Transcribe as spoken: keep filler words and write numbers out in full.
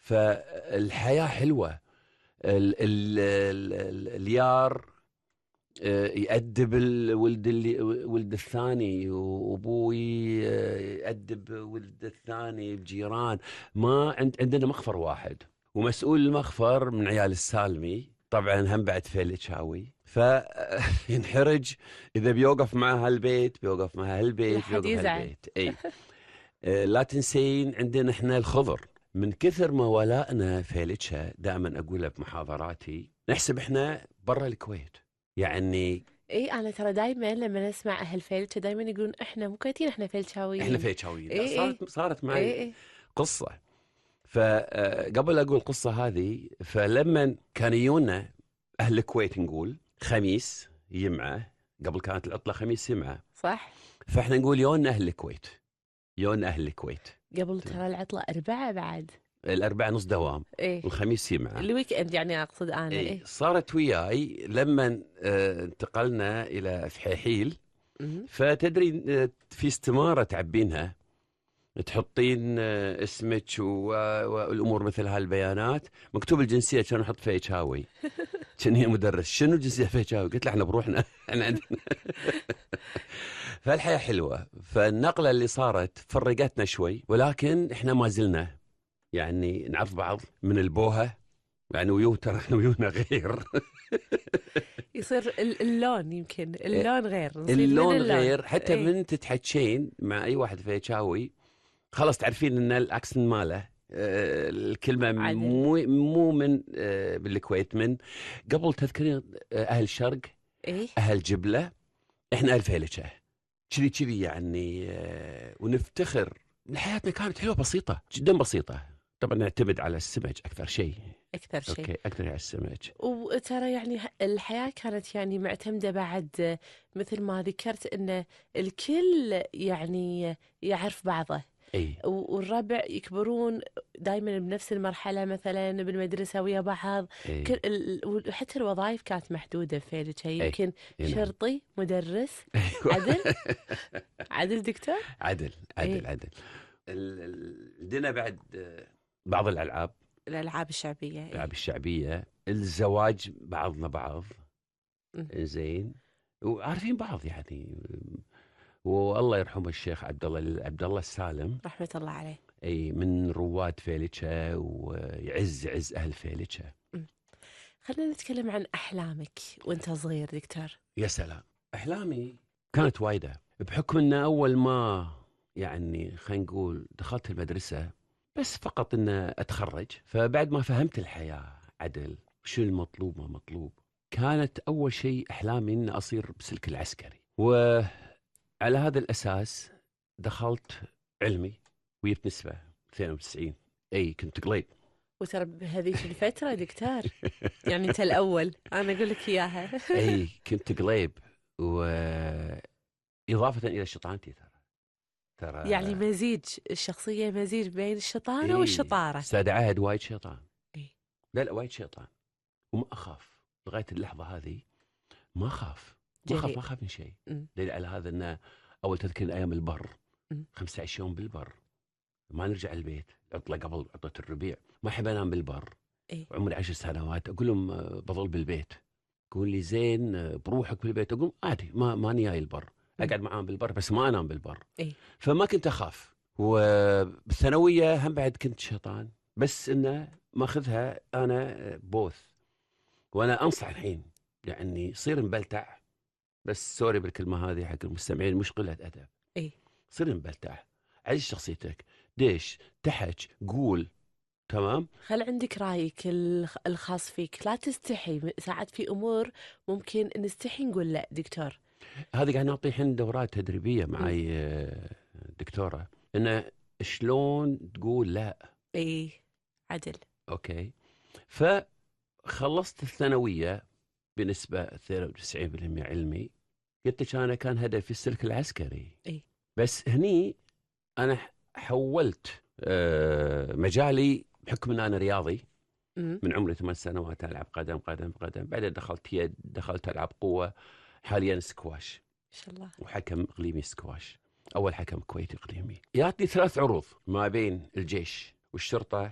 فالحياة حلوة. ال ال ال اليار آه، يأدب الولد اللي ولد الثاني، وابوي آه، يأدب ولد الثاني، الجيران. ما عند عندنا مخفر واحد، ومسؤول المخفر من عيال السالمي طبعا هم بعد فيلتشاوي، فينحرج اذا بيوقف مع هالبيت بيوقف مع هالبيت لحد بيوقف يزعل. هالبيت. اي آه، لا تنسين عندنا احنا الخضر. من كثر ما ولائنا فيلتشا، دائما اقولها بمحاضراتي، نحسب احنا برا الكويت يعني. اي انا ترى دايما لما نسمع اهل فيلتشا دايما يقولون احنا مو كويتيين، احنا احنا فيلتشاويين. فيتشاويين. لا، اي اي صارت صارت اي معي اي. قصه. فقبل اقول القصه هذه، فلما كان يجونا اهل الكويت نقول خميس يمعه، قبل كانت العطله خميس يمعه، صح. فاحنا نقول يونا اهل الكويت، يونا اهل الكويت. قبل ترى العطلة أربعة بعد. الاربعاء نص دوام ايه والخميس يمعه. الويك اند يعني أقصد أنا. اي ايه. صارت وياي لما آه، انتقلنا الى فحيحيل. مم. فتدري آه، في استماره تعبينها، تحطين آه، اسمك و- والامور مثل هالبيانات، مكتوب الجنسيه كان احط فيتشاوي. كان هي مدرس شنو الجنسيه فيتشاوي، قلت له احنا بروحنا احنا عندنا. فالحياه حلوه. فالنقله اللي صارت فرقتنا شوي، ولكن احنا ما زلنا يعني نعرف بعض من البوهه. يعني ويو ترى احنا ويونا غير. يصير ال- اللون، يمكن اللون غير، نصير من اللون اللون. غير، حتى ايه. من تتحكين مع اي واحد فيتشاوي خلاص تعرفين ان الاكسن ماله، آه، الكلمه عدل. مو مو من آه، بالكويت، من قبل تذكرين آه، اهل الشرق، ايه. اهل جبله، احنا اهل فيلتشه. كذي كذي يعني. آه، ونفتخر ان حياتنا كانت حلوه بسيطه جدا بسيطه. طبعا نعتمد على السمك اكثر شيء. أكثر شيء. اوكي، اكثر على السمك. وترى يعني ه- الحياة كانت يعني معتمدة بعد، مثل ما ذكرت إن الكل يعني يعرف بعضه، اي و- والربع يكبرون دائما بنفس المرحلة، مثلا بالمدرسة ويا بعض. اي كل ال- وحتى الوظائف كانت محدودة في فيلتشا، اي يمكن اي نعم. شرطي، مدرس. ايوه. عدل. عدل دكتور. عدل عدل ايه. عدل. ال- ال- عندنا بعد آه، بعض الالعاب، الألعاب الشعبية. الالعاب ايه. الشعبيه، الزواج بعضنا بعض. م. زين. وعارفين بعض يعني. والله يرحمه الشيخ عبد الله عبد الله السالم. رحمة الله عليه. اي من رواد فيلتشا، ويعز عز اهل فيلتشا. م. خلينا نتكلم عن أحلامك وانت صغير دكتور. يا سلام. احلامي كانت وايده، بحكم ان اول ما يعني خلينا نقول دخلت المدرسه، بس فقط ان اتخرج. فبعد ما فهمت الحياه عدل، شو المطلوب ما مطلوب، كانت اول شيء احلامي ان اصير بسلك العسكري. وعلى هذا الاساس دخلت علمي، وجبت نسبه اثنين وتسعين. اي كنت قليل. وترى بهذيك الفترة دكتور، يعني انت الأول أنا أقول لك إياها. اي كنت قليب. واضافه الى شطانتي، ترى يعني ترى مزيج الشخصية، مزيج بين الشطارة اي والشطارة. استاذ عهد وايد شيطان. إيه. لا لا، وايد شيطان. وما اخاف لغايه اللحظه هذه. ما اخاف ما اخاف ما جريء. اخاف من شيء. أمم. دليل على هذا انه اول تذكر ايام البر، أمم. خمسة عشر يوم بالبر، ما نرجع البيت، عطله قبل عطله الربيع، ما احب انام بالبر. إيه. عمري عشر سنوات اقول لهم آه، بظل بالبيت. يقول لي زين آه، بروحك بالبيت، اقول عادي، ما ماني جاي البر، أمم. اقعد معاهم بالبر بس ما انام بالبر. إيه. فما كنت اخاف. وبالثانويه هم بعد كنت شيطان، بس انه ماخذها انا بوث. وانا انصح الحين يعني صير مبلتع، بس سوري بالكلمه هذه حق المستمعين، مش قله ادب. إيه. صير مبلتع، عيش شخصيتك، ديش تحج قول. تمام. خل عندك رايك الخ- الخاص فيك، لا تستحي. م- ساعات في امور ممكن نستحي نقول لا دكتور. هذه قاعد نعطي الحين دورات تدريبيه أمم. معي آه، دكتوره، انه شلون تقول لا. ايه. عدل. اوكي. فخلصت الثانويه بنسبه اثنين وتسعين بالمئة علمي. قلت لك انا كان هدفي السلك العسكري. ايه. بس هني انا ح- حولت آه، مجالي بحكم ان انا رياضي. أمم. من عمري ثمان سنوات العب قدم قدم قدم، بعدين دخلت يد، دخلت العب قوه، حاليا سكواش، ما شاء الله. وحكم اقليمي سكواش، اول حكم كويتي اقليمي. يعطي ثلاث عروض ما بين الجيش والشرطه